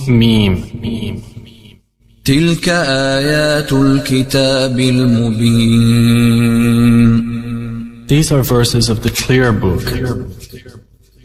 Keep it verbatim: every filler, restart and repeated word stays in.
ميم. تلك آيات الكتاب المبين. These are verses of the clear book.